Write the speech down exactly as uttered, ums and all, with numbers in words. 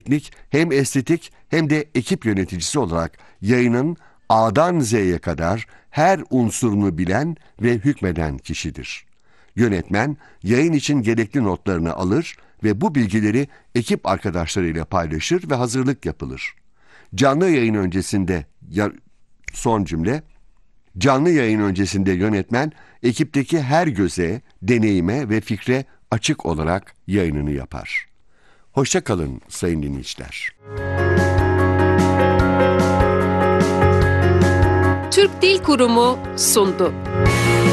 Teknik, hem estetik hem de ekip yöneticisi olarak yayının A'dan Z'ye kadar her unsurunu bilen ve hükmeden kişidir. Yönetmen, yayın için gerekli notlarını alır ve bu bilgileri ekip arkadaşlarıyla paylaşır ve hazırlık yapılır. Canlı yayın öncesinde, ya, son cümle, canlı yayın öncesinde yönetmen, ekipteki her göze, deneyime ve fikre açık olarak yayınını yapar. Hoşça kalın sayın dinleyiciler. Türk Dil Kurumu sundu.